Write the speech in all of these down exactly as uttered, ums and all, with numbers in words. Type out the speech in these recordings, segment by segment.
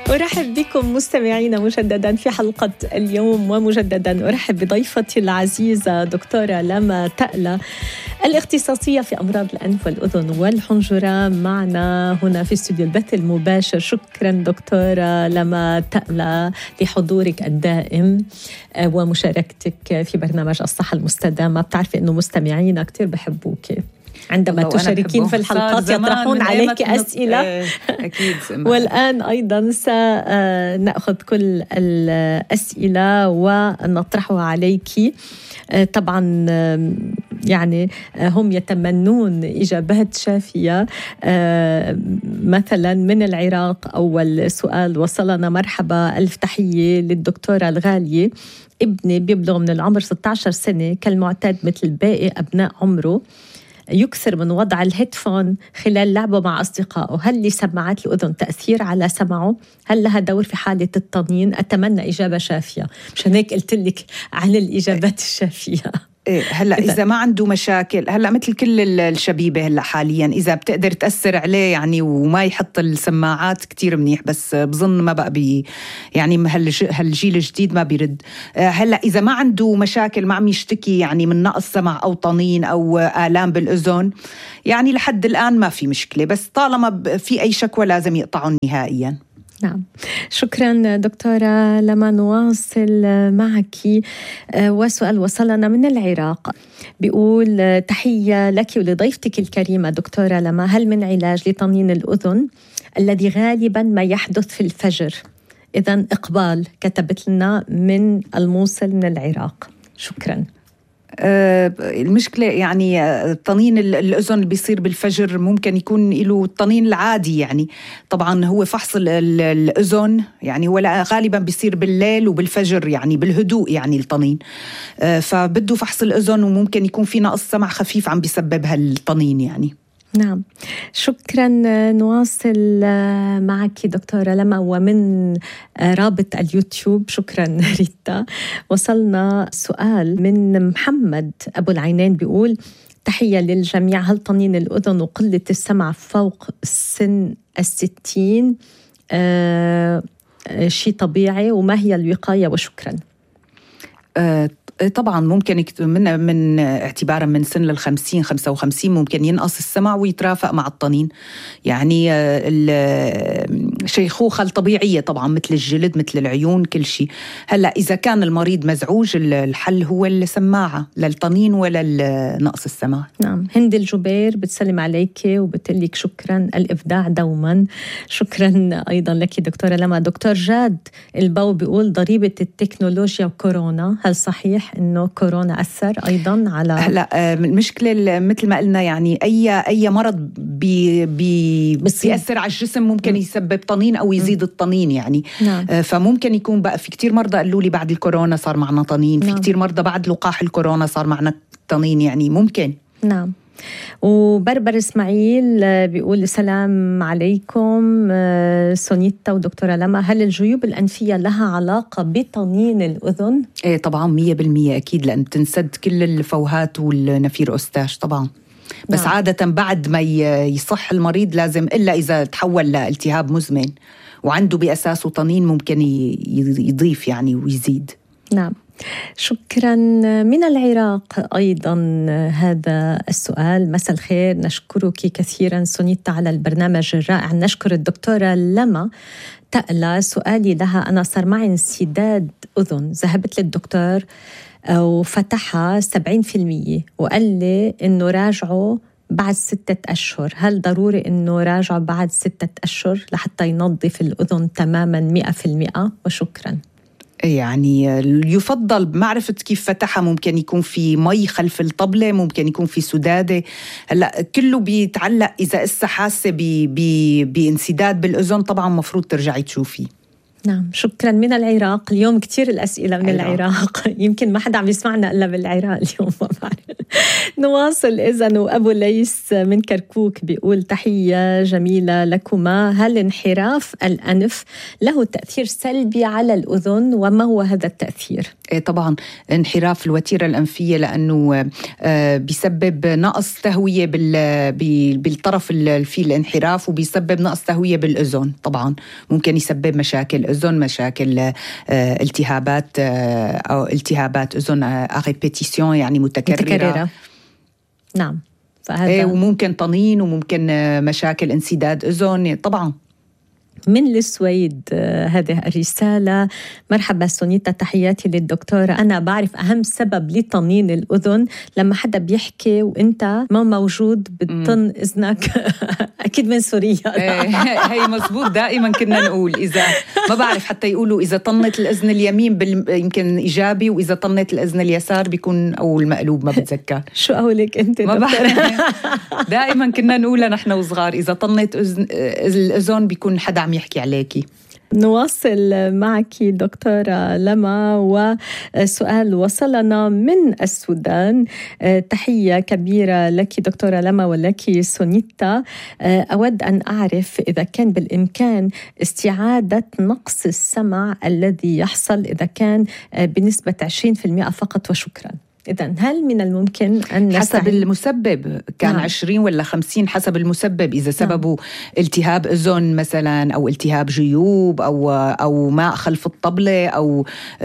أرحب بكم مستمعينا مجددا في حلقة اليوم، ومجددا أرحب بضيفتي العزيزة دكتورة لما تألة الاختصاصية في أمراض الأنف والأذن والحنجرة معنا هنا في استوديو البث المباشر. شكرا دكتورة لما تألة لحضورك الدائم ومشاركتك في برنامج الصحة المستدامة. بتعرفي أنه مستمعينا كتير بحبوك عندما تشاركين في الحلقات، يطرحون عليك أسئلة أكيد. والآن أيضا سنأخذ كل الأسئلة ونطرحها عليك. طبعا يعني هم يتمنون إجابات شافية. مثلا من العراق أول سؤال وصلنا: مرحبا، ألف تحية للدكتورة الغالية. ابني بيبلغ من العمر ستة عشر سنة كالمعتاد مثل باقي أبناء عمره، يكثر من وضع الهيدفون خلال لعبه مع أصدقائه. هل لسماعات الأذن تأثير على سمعه؟ هل لها دور في حالة الطنين؟ أتمنى إجابة شافية، مشان هيك قلت لك عن الإجابات الشافية. هلا إذا ما عنده مشاكل، هلا مثل كل الشبيبة هلا حاليا إذا بتقدر تأثر عليه يعني وما يحط السماعات كتير منيح، بس بظن ما بقى بي يعني هالجيل الجديد ما بيرد. هلا إذا ما عنده مشاكل، ما عم يشتكي يعني من نقص سمع أو طنين أو آلام بالأذن، يعني لحد الآن ما في مشكلة، بس طالما في أي شكوى لازم يقطعون نهائيا. نعم، شكرا دكتورة. لما نواصل معك وسؤال وصلنا من العراق، بيقول: تحية لك ولضيفتك الكريمة دكتورة لما، هل من علاج لطنين الأذن الذي غالبا ما يحدث في الفجر؟ إذن إقبال كتبت لنا من الموصل من العراق. شكرا. آه المشكلة يعني الطنين الأذن اللي بيصير بالفجر ممكن يكون له الطنين العادي، يعني طبعا هو فحص الأذن يعني هو غالبا بيصير بالليل وبالفجر يعني بالهدوء يعني الطنين، آه فبده فحص الأذن، وممكن يكون في نقص سمع خفيف عم بيسبب هالطنين يعني. نعم، شكرا. نواصل معك دكتورة لما ومن رابط اليوتيوب. شكرا ريتا. وصلنا سؤال من محمد أبو العينين، بيقول: تحية للجميع، هل طنين الأذن وقلة السمع فوق سن الستين آه شيء طبيعي، وما هي الوقاية؟ وشكرا. آه طبعا ممكن من من اعتبارا من سن الخمسين خمسة وخمسين ممكن ينقص السمع ويترافق مع الطنين، يعني الشيخوخة الطبيعية طبعا مثل الجلد مثل العيون كل شيء. هلا إذا كان المريض مزعوج الحل هو السماعة للطنين ولا نقص السمع. نعم. هند الجبير بتسلم عليك وبتقلك شكرا، الإبداع دوما. شكرا أيضا لك دكتورة لما. دكتور جاد البو بيقول: ضريبة التكنولوجيا وكورونا، هل صحيح إنه كورونا أثر أيضاً على؟ هلا المشكلة مثل ما قلنا يعني أي أي مرض بي بي بيأثر على الجسم ممكن م. يسبب طنين أو يزيد م. الطنين يعني. نعم. فممكن يكون بقى في كتير مرضى قالوا لي بعد الكورونا صار معنا طنين. نعم. في كتير مرضى بعد لقاح الكورونا صار معنا طنين يعني ممكن. نعم. وبربر إسماعيل بيقول: السلام عليكم سونيتا ودكتورة لما، هل الجيوب الأنفية لها علاقة بطنين الأذن؟ إيه طبعا مية بالمية أكيد، لأن تنسد كل الفوهات والنفير أستاش طبعا. بس نعم. عادة بعد ما يصح المريض لازم، إلا إذا تحول لالتهاب مزمن وعنده بأساسه طنين ممكن يضيف يعني ويزيد. نعم. شكرا. من العراق أيضا هذا السؤال: مساء الخير، نشكرك كثيرا سونيتا على البرنامج الرائع. نشكر الدكتورة لما تألة. سؤالي لها: أنا صار معي انسداد أذن، ذهبت للدكتور وفتحها سبعين بالمية وقال لي إنه راجعه بعد ستة أشهر. هل ضروري إنه راجعه بعد ستة أشهر لحتى ينظف الأذن تماما مئة بالمئة؟ وشكرا. يعني يفضل معرفة كيف فتحها، ممكن يكون في مي خلف الطبلة، ممكن يكون في سدادة. هلا كله بيتعلق إذا إسا حاسة بانسداد بالأذن طبعا مفروض ترجعي تشوفي. نعم، شكرا. من العراق اليوم كتير الأسئلة من عراق. العراق يمكن ما حدا عم يسمعنا إلا بالعراق اليوم. ما بعرف. نواصل إذن. وأبو ليس من كركوك بيقول تحية جميلة لكما، هل انحراف الأنف له تأثير سلبي على الأذن وما هو هذا التأثير؟ إيه طبعا انحراف الوتيرة الأنفية لأنه بيسبب نقص تهوية بالطرف في الانحراف، وبيسبب نقص تهوية بالأذن. طبعا ممكن يسبب مشاكل أذن، مشاكل التهابات أو التهابات أذن أغيبيتيسيون يعني متكررة, متكررة. نعم. فهذا إيه، وممكن طنين، وممكن مشاكل انسداد أذن طبعا. من السويد هذه الرسالة: مرحبا سونيتا، تحياتي للدكتورة. أنا بعرف أهم سبب لطنين الأذن لما حدا بيحكي وإنت ما موجود بتطن إذنك. أكيد من سوريا. هي مزبوط، دائما كنا نقول إذا ما بعرف حتى يقولوا إذا طنت الأذن اليمين يمكن إيجابي، وإذا طنت الأذن اليسار بيكون أو المقلوب، ما بتذكر. شو قولك أنت دكتورة؟ دائما كنا نقولها نحن وصغار، إذا طنت الأذن بيكون حدا عم يحكي عليكي. نواصل معك دكتورة لما، وسؤال وصلنا من السودان. تحية كبيرة لك دكتورة لما ولك سونيتا. أود أن أعرف إذا كان بالإمكان استعادة نقص السمع الذي يحصل إذا كان بنسبة عشرين بالمئة فقط، وشكرا. إذن هل من الممكن أن حسب المسبب كان نعم. عشرين ولا خمسين حسب المسبب. إذا سببه نعم. التهاب أذن مثلا، أو التهاب جيوب، أو أو ماء خلف الطبلة، أو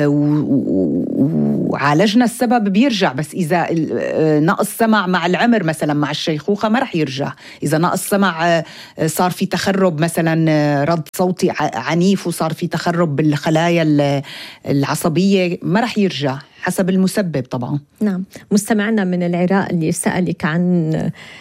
وعالجنا السبب بيرجع. بس إذا نقص سمع مع العمر مثلا، مع الشيخوخة، ما رح يرجع. إذا نقص سمع صار في تخرب مثلا، رد صوتي عنيف، وصار في تخرب بالخلايا العصبية، ما رح يرجع. حسب المسبب طبعا. نعم. مستمعنا من العراق اللي سألك عن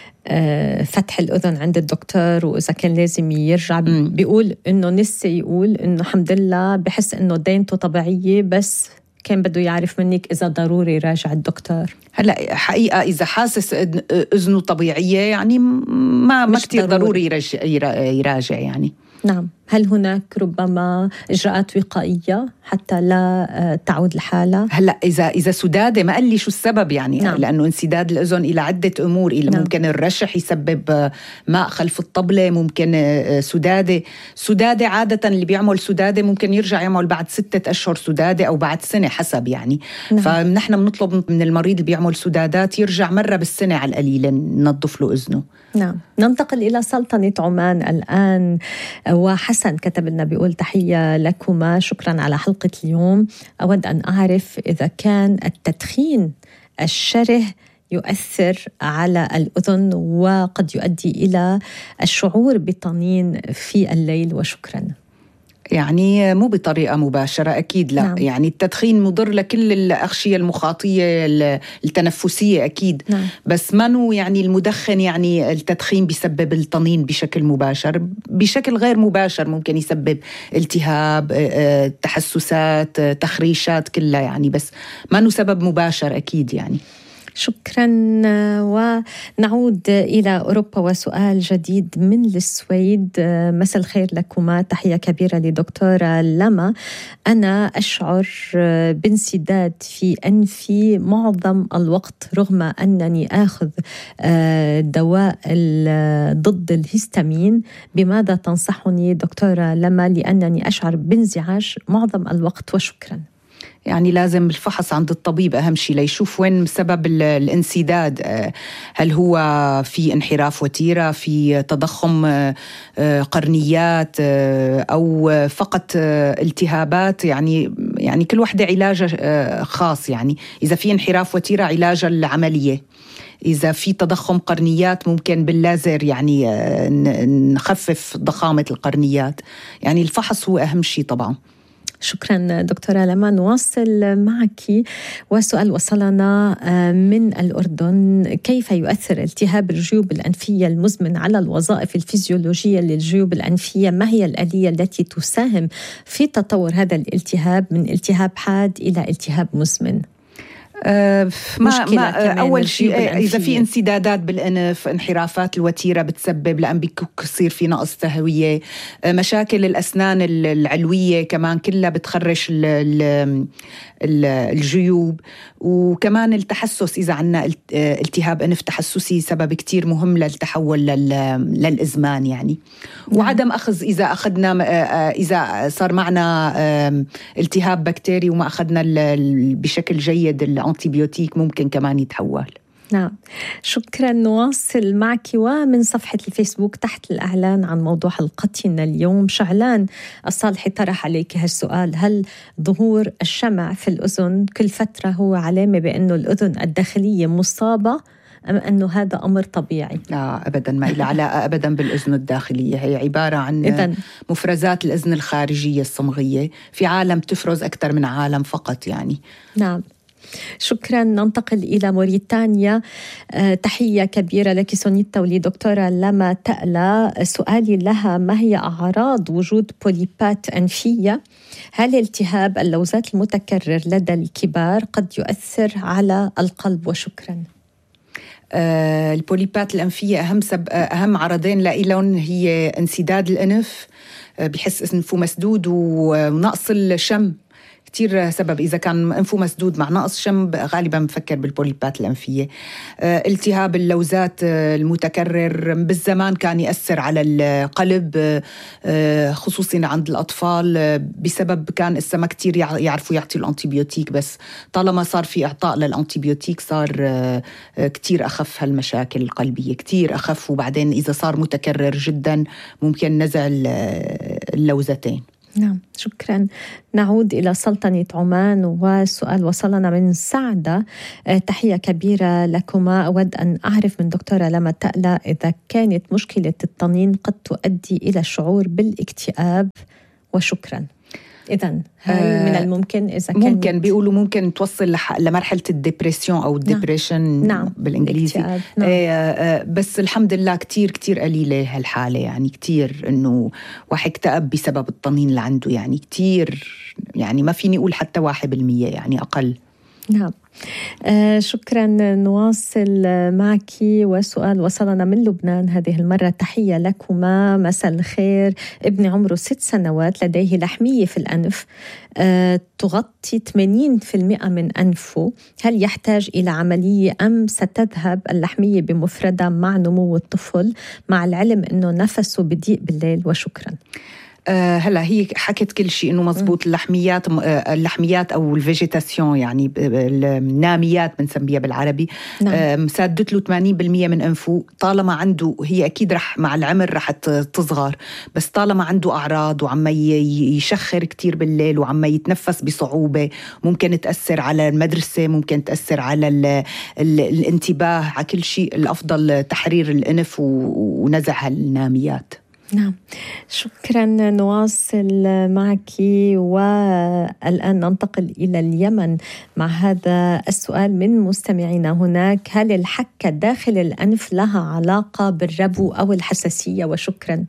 فتح الأذن عند الدكتور وإذا كان لازم يرجع، بيقول إنه نسي يقول إنه الحمد لله بحس إنه دينته طبيعية، بس كان بده يعرف منك إذا ضروري يراجع الدكتور. هلا حقيقة إذا حاسس أذنه طبيعية يعني ما ما كتير ضروري يراجع يعني. نعم. هل هناك ربما إجراءات وقائية حتى لا تعود الحالة؟ هلا إذا إذا سدادة، ما قال لي شو السبب يعني. نعم. لأنه انسداد الأذن إلى عدة أمور، إلى نعم. ممكن الرشح يسبب ماء خلف الطبلة، ممكن سدادة. سدادة عادة اللي بيعمل سدادة ممكن يرجع يعمل بعد ستة أشهر سدادة، أو بعد سنة حسب يعني. نعم. فنحن بنطلب من المريض اللي بيعمل سدادات يرجع مرة بالسنة على القليلة، ننظف له أذنه. نعم. ننتقل إلى سلطنة عمان الآن، وحسن كتب لنا بيقول تحية لكما، شكرا على حلقة اليوم. أود أن أعرف إذا كان التدخين الشره يؤثر على الأذن وقد يؤدي إلى الشعور بالطنين في الليل، وشكرا. يعني مو بطريقة مباشرة أكيد لا. نعم. يعني التدخين مضر لكل الأغشية المخاطية التنفسية أكيد. نعم. بس منو يعني المدخن يعني التدخين بيسبب الطنين بشكل مباشر، بشكل غير مباشر ممكن يسبب التهاب، تحسسات، تخريشات كلها يعني، بس منو سبب مباشر أكيد يعني. شكرا. ونعود إلى أوروبا وسؤال جديد من السويد. مساء الخير لكما، تحية كبيرة لدكتورة لما. أنا أشعر بانسداد في أنفي معظم الوقت رغم أنني آخذ دواء ضد الهستامين. بماذا تنصحني دكتورة لما لأنني أشعر بانزعاج معظم الوقت، وشكرا. يعني لازم الفحص عند الطبيب أهم شيء ليشوف وين سبب الانسداد. هل هو في انحراف وتيرة، في تضخم قرنيات، أو فقط التهابات؟ يعني يعني كل وحدة علاجة خاص يعني. إذا في انحراف وتيرة علاج العملية، إذا في تضخم قرنيات ممكن باللازر يعني نخفف ضخامة القرنيات. يعني الفحص هو أهم شيء طبعا. شكرا دكتورة لما. نواصل معك وسؤال وصلنا من الأردن: كيف يؤثر التهاب الجيوب الأنفية المزمن على الوظائف الفيزيولوجية للجيوب الأنفية؟ ما هي الآلية التي تساهم في تطور هذا الالتهاب من التهاب حاد إلى التهاب مزمن؟ أه ما, ما أول شيء إذا في انسدادات بالأنف، انحرافات الوتيرة بتسبب لأن بيصير في نقص تهوية، مشاكل الأسنان العلوية كمان كلها بتخرش ال ال الجيوب، وكمان التحسس إذا عنا التهاب أنف تحسسي سبب كتير مهم للتحول للإزمان يعني. وعدم أخذ إذا أخذنا إذا صار معنا التهاب بكتيري وما أخذنا بشكل جيد الأنتيبيوتيك ممكن كمان يتحول. نعم، شكرا. نواصل معك ومن صفحة الفيسبوك تحت الإعلان عن موضوع حلقتنا اليوم شعلان الصالحي طرح عليك هالسؤال: هل ظهور الشمع في الأذن كل فترة هو علامة بأنه الأذن الداخلية مصابة أم أنه هذا أمر طبيعي؟ لا أبدا، ما إلى علاقة أبدا بالأذن الداخلية، هي عبارة عن إذن مفرزات الأذن الخارجية الصمغية، في عالم تفرز أكثر من عالم فقط يعني. نعم، شكرا. ننتقل إلى موريتانيا. أه تحية كبيرة لك سونيتا ولدكتورة لما تألا. سؤالي لها: ما هي أعراض وجود بوليبات أنفية؟ هل التهاب اللوزات المتكرر لدى الكبار قد يؤثر على القلب؟ وشكرا. أه البوليبات الأنفية أهم, سب... أهم عرضين لإلهم هي انسداد الأنف، أه بحس أنفه مسدود، ونقص الشم كتير سبب. إذا كان أنفه مسدود مع نقص شم غالباً بفكر بالبوليبات الأنفية. أه التهاب اللوزات المتكرر بالزمان كان يأثر على القلب، أه خصوصاً عند الأطفال، أه بسبب كان إسا كتير يعرفوا يعطوا الأنتيبيوتيك، بس طالما صار في إعطاء للأنتيبيوتيك صار أه كتير أخف هالمشاكل القلبية، كتير أخف. وبعدين إذا صار متكرر جداً ممكن نزع اللوزتين. نعم، شكرا. نعود إلى سلطنة عمان، وسؤال وصلنا من سعدة. تحية كبيرة لكما. أود أن أعرف من دكتورة لما تألا إذا كانت مشكلة الطنين قد تؤدي إلى الشعور بالاكتئاب؟ وشكرا. إذن هل من الممكن إذا كان ممكن بيقولوا ممكن توصل لمرحلة الدبريسيون أو الدبريشن؟ نعم. بالإنجليزي. نعم. آه بس الحمد لله كتير كتير قليلة هالحالة يعني، كتير إنه واحد اكتئب بسبب الطنين اللي عنده يعني، كتير يعني ما فيني أقول حتى واحد بالمية يعني، أقل. نعم. آه شكرا. نواصل معك وسؤال وصلنا من لبنان هذه المرة. تحية لكما، مساء الخير. ابني عمره ست سنوات لديه لحمية في الأنف آه تغطي ثمانين بالمئة من أنفه، هل يحتاج إلى عملية أم ستذهب اللحمية بمفردة مع نمو الطفل، مع العلم أنه نفسه بضيق بالليل؟ وشكرا. أه هلا هي حكت كل شيء انه مزبوط. اللحميات اللحميات او الفيجيتاسيون يعني الناميات بنسميها بالعربي، نعم. أه مسادت له ثمانين بالمئة من انفه. طالما عنده، هي اكيد رح مع العمر رح تصغر، بس طالما عنده اعراض وعم يشخر كتير بالليل وعم يتنفس بصعوبه، ممكن تاثر على المدرسه، ممكن تاثر على ال ال الانتباه، على كل شيء. الافضل تحرير الانف ونزع الناميات. نعم، شكرا. نواصل معك والآن ننتقل إلى اليمن مع هذا السؤال من مستمعينا هناك: هل الحكة داخل الأنف لها علاقة بالربو أو الحساسية؟ وشكرا.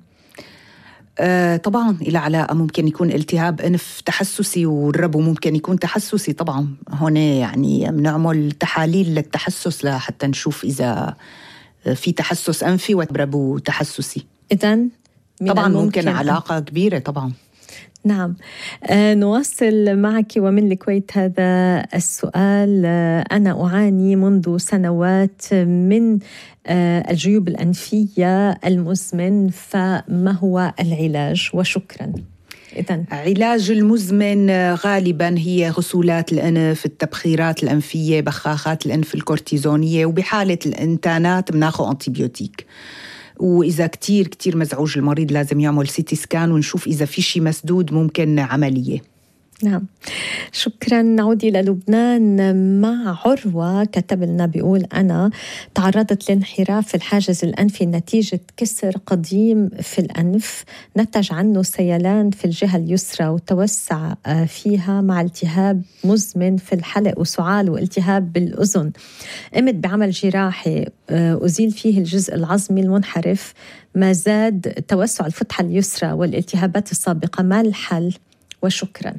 آه طبعا إلى علاقة، ممكن يكون التهاب أنف تحسسي والربو ممكن يكون تحسسي طبعا. هون يعني بنعمل تحاليل للتحسس لحتى نشوف إذا في تحسس أنفي وربو تحسسي. إذن طبعا ممكن علاقة كبيرة طبعا. نعم. آه نواصل معك ومن الكويت هذا السؤال. آه أنا أعاني منذ سنوات من آه الجيوب الأنفية المزمن، فما هو العلاج؟ وشكرا. إذن علاج المزمن غالبا هي غسولات الأنف، التبخيرات الأنفية، بخاخات الأنف الكورتيزونية، وبحالة الانتانات بناخذ أنتيبيوتيك. وإذا كتير كتير مزعوج المريض لازم يعمل سيتي سكان ونشوف إذا في شي مسدود ممكن عملية. نعم، شكرا. نعود إلى لبنان مع عروة. كتب لنا بيقول: أنا تعرضت لانحراف في الحاجز الأنفي نتيجة كسر قديم في الأنف، نتج عنه سيلان في الجهة اليسرى وتوسع فيها مع التهاب مزمن في الحلق وسعال والتهاب بالأذن. قمت بعمل جراحي أزيل فيه الجزء العظمي المنحرف، ما زاد توسع الفتحة اليسرى والالتهابات السابقة. ما الحل؟ وشكرا.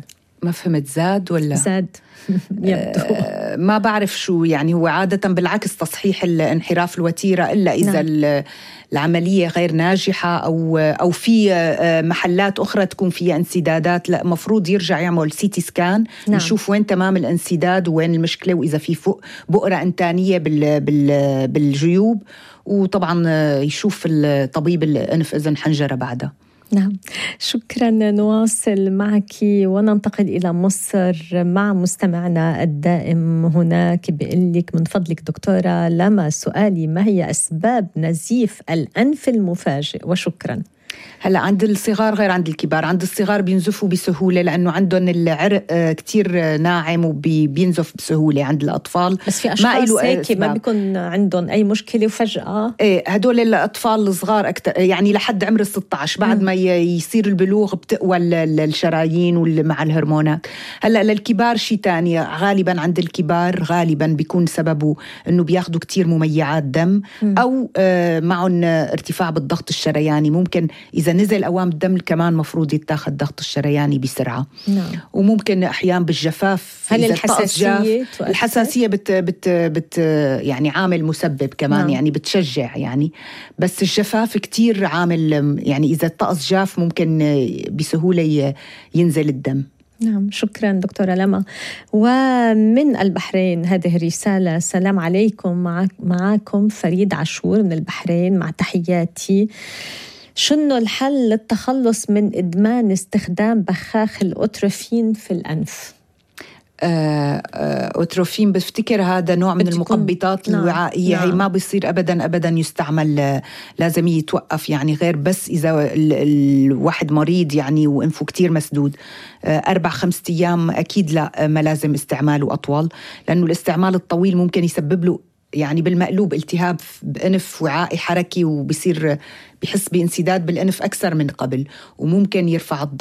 ما فهمت، زاد ولا زاد؟ يبدو آه ما بعرف شو يعني. هو عادة بالعكس تصحيح الانحراف الوتيرة إلا إذا نعم. العملية غير ناجحة أو أو في محلات أخرى تكون فيها انسدادات، لا مفروض يرجع يعمل سيتي سكان نعم. نشوف وين تمام الانسداد وين المشكلة، وإذا في فوق بؤرة إنتانية بال بال بالجيوب، وطبعا يشوف الطبيب الأنف أذن حنجرة بعدها. نعم، شكرا. نواصل معك وننتقل إلى مصر مع مستمعنا الدائم هناك. بيقول لك من فضلك دكتورة لما، سؤالي ما هي أسباب نزيف الأنف المفاجئ؟ وشكرا. هلا عند الصغار غير عند الكبار. عند الصغار بينزفوا بسهولة لأنه عندهم العرق كتير ناعم وبينزف بسهولة. عند الأطفال بس في أشخاص هيك ما بيكون عندهم أي مشكلة وفجأة إيه هدول الأطفال الصغار أكتر، يعني لحد عمر ستة عشر بعد م. ما يصير البلوغ بتقوى الشرايين مع الهرمونات. هلا للكبار شيء تاني، غالبا عند الكبار غالبا بيكون سببه إنه بياخدوا كتير مميعات دم م. أو آه معهم ارتفاع بالضغط الشرياني. ممكن إذا نزل أوام الدم كمان مفروض يتاخد ضغط الشرياني بسرعة. نعم. وممكن أحيان بالجفاف. هل الحساسية الحساسية بت بت بت يعني عامل مسبب كمان. نعم. يعني بتشجع يعني، بس الجفاف كتير عامل يعني. إذا الطقس جاف ممكن بسهولة ينزل الدم. نعم، شكرا دكتورة لما. ومن البحرين هذه الرسالة: سلام عليكم، معك معاكم فريد عاشور من البحرين، مع تحياتي. شنو الحل للتخلص من إدمان استخدام بخاخ الأوتروفين في الأنف؟ أوتروفين بفتكر هذا نوع من المقبضات الوعائية. نعم. هي ما بيصير أبدا أبدا يستعمل، لازم يتوقف يعني، غير بس إذا الواحد مريض يعني وأنفه كتير مسدود. أربع خمسة أيام أكيد لا، ما لازم استعماله أطول، لأنه الاستعمال الطويل ممكن يسبب له يعني بالمقلوب التهاب بأنف وعائي حركي، وبيصير بيحس بانسداد بالأنف أكثر من قبل، وممكن يرفع الضغط.